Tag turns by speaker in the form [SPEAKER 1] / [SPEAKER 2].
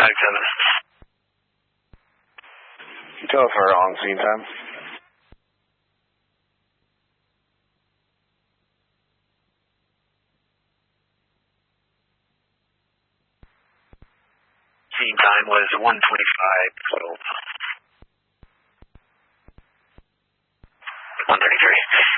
[SPEAKER 1] You tell us our on-scene time.
[SPEAKER 2] Scene time was 1:25, so 1:33.